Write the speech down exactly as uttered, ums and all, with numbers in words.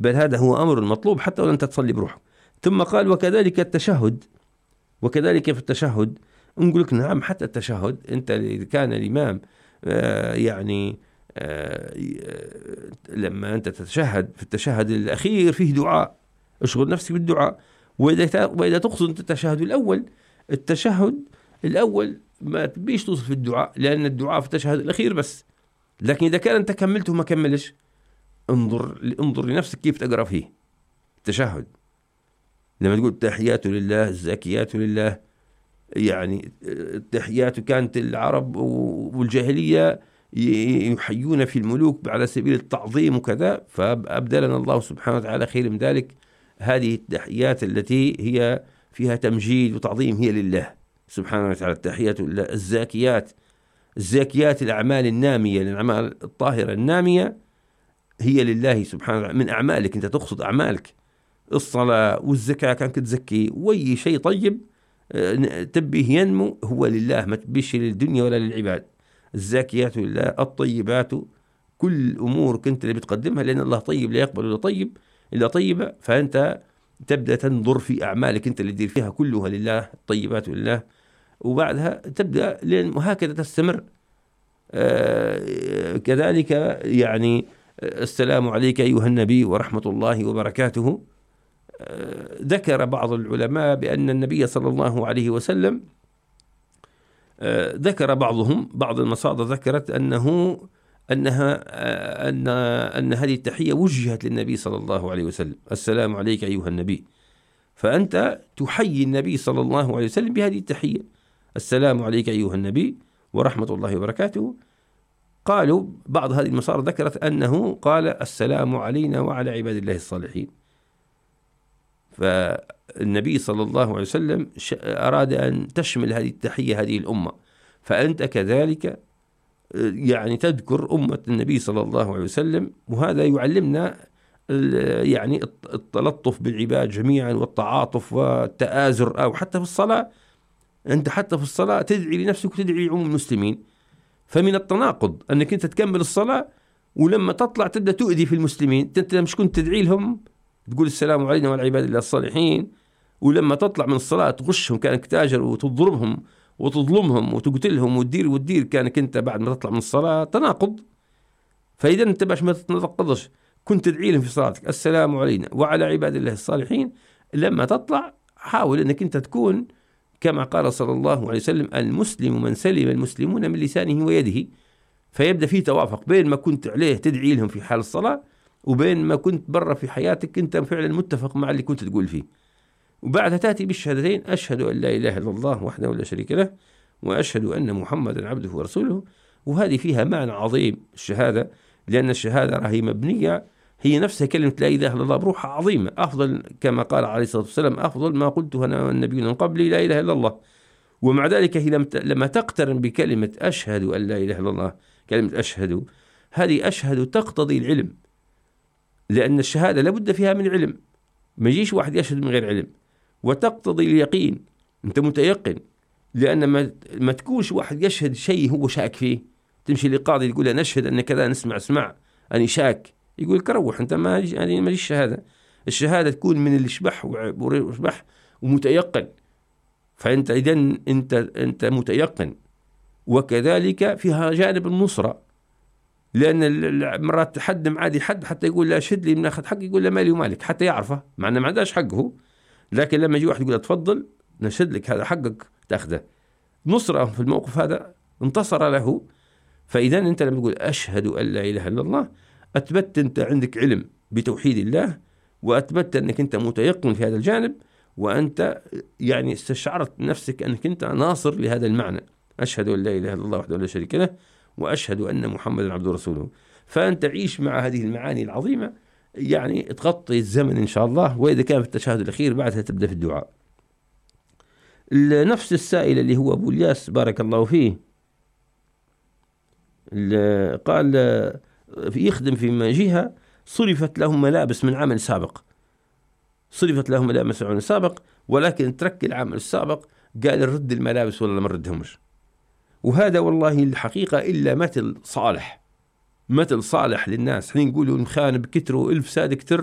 بل هذا هو أمر مطلوب حتى ولو أنت تصلي بروحك. ثم قال وكذلك التشهد، وكذلك في التشهد نقول لك نعم حتى التشهد أنت إذا كان الإمام آه يعني آه لما أنت تتشهد في التشهد الأخير فيه دعاء، اشغل نفسك بالدعاء. وإذا وإذا تقصد أنت التشهد الأول، التشهد الأول ما تبيش توصل في الدعاء لأن الدعاء في التشهد الأخير بس. لكن إذا كان أنت كملته ما كملش، انظر انظر لنفسك كيف تقرأ فيه التشهد. لما تقول التحيات لله الزاكيات لله، يعني التحيات كانت العرب والجاهلية يحيون في الملوك على سبيل التعظيم وكذا، فأبدلنا الله سبحانه وتعالى خير من ذلك. هذه التحيات التي هي فيها تمجيد وتعظيم هي لله سبحانه وتعالى. التحيات لله الزاكيات، الزاكيات الأعمال النامية، الأعمال الطاهرة النامية هي لله سبحانه وتعالى من أعمالك. أنت تقصد أعمالك، الصلاة والزكاة كانك تزكي وأي شيء طيب تبيه ينمو هو لله، ما تبيش للدنيا ولا للعباد. الزاكيات لله، الطيبات، كل أمور كنت اللي بتقدمها لأن الله طيب لا يقبل إلا طيب إلا طيبة، فأنت تبدأ تنظر في أعمالك أنت اللي تدير فيها كلها لله، الطيبات لله، وبعدها تبدأ وهكذا تستمر. آه كذلك يعني السلام عليك أيها النبي ورحمة الله وبركاته. آه ذكر بعض العلماء بأن النبي صلى الله عليه وسلم آه ذكر بعضهم بعض المصادر ذكرت أنه أنها أن أن هذه التحية وجهت للنبي صلى الله عليه وسلم، السلام عليك أيها النبي، فأنت تحيي النبي صلى الله عليه وسلم بهذه التحية، السلام عليك أيها النبي ورحمة الله وبركاته. قالوا بعض هذه المصادر ذكرت أنه قال السلام علينا وعلى عباد الله الصالحين، فالنبي صلى الله عليه وسلم أراد أن تشمل هذه التحية هذه الأمة، فأنت كذلك يعني تذكر أمة النبي صلى الله عليه وسلم. وهذا يعلمنا يعني التلطف بالعباد جميعا والتعاطف والتآزر. أو حتى في الصلاة، أنت حتى في الصلاة تدعي لنفسك وتدعي لعموم المسلمين، فمن التناقض أنك أنت تكمل الصلاة ولما تطلع تبدأ تؤذي في المسلمين. أنت مش كنت تدعي لهم تقول السلام علينا وعلى عباد الله الصالحين، ولما تطلع من الصلاة تغشهم كأنك تاجر وتضربهم وتظلمهم وتقتلهم وتدير وتدير كانك أنت بعد ما تطلع من الصلاة. تناقض. فإذا أنت باش ما تتناقضش كنت تدعي لهم في صلاتك السلام علينا وعلى عباد الله الصالحين، لما تطلع حاول أنك أنت تكون كما قال صلى الله عليه وسلم المسلم من سلم المسلمون من لسانه ويده. فيبدأ فيه توافق بين ما كنت عليه تدعي لهم في حال الصلاة وبين ما كنت برا في حياتك أنت فعلا متفق مع اللي كنت تقول فيه. وبعدها تأتي بالشهادتين أشهد أن لا إله إلا الله وحده لا شريك له وأشهد أن محمدا عبده ورسوله. وهذه فيها معنى عظيم الشهادة، لأن الشهادة هي مبنية، هي نفسها كلمة لا إله إلا الله بروحها عظيمة، أفضل كما قال عليه الصلاة والسلام أفضل ما قلته أنا والنبيون من قبلي لا إله إلا الله. ومع ذلك هي لما تقترن بكلمة أشهد أن لا إله إلا الله، كلمة أشهد هذه أشهد تقتضي العلم، لأن الشهادة لابد فيها من علم، ما يجيش واحد يشهد من غير علم. وتقتضي اليقين، أنت متيقن، لأن ما, ما تكونش واحد يشهد شيء هو شاك فيه. تمشي للقاضي يقول أنا أشهد أن كذا، نسمع اسمع أنا شاك، يقول لك روح أنت ما يعني ما ليش شهادة. الشهادة تكون من اللي شبح وشبح ومتيقن، فأنت إذن أنت أنت متيقن. وكذلك فيها جانب النصرة، لأن مرات حد معادي حد حتى يقول لا شد لي من أخذ حق، يقول له مالي ومالك حتى يعرفه، مع أنه ما عندهاش حقه. لكن لما يجي واحد يقول تفضل نشد لك هذا حقك تأخذه، نصرة في الموقف هذا، انتصر له. فإذا أنت لما تقول أشهد أن لا إله إلا الله أثبت أنت عندك علم بتوحيد الله، وأثبت أنك أنت متيقن في هذا الجانب، وأنت يعني استشعرت نفسك أنك أنت ناصر لهذا المعنى، أشهد أن لا إله إلا الله وحده لا شريك له وأشهد أن محمدا عبده ورسوله. فأنت عيش مع هذه المعاني العظيمة، يعني تغطي الزمن إن شاء الله. وإذا كان في التشهد الأخير بعدها تبدأ في الدعاء. نفس السائل اللي هو أبو الياس بارك الله فيه قال يخدم في جهة صرفت لهم ملابس من عمل سابق، صرفت لهم ملابس من عمل سابق، ولكن ترك العمل السابق، قال نرد الملابس ولا ما نردهمش. وهذا والله الحقيقة إلا مثل صالح، مثل صالح للناس. حين نقولوا المخانب كتروا الفساد كتر،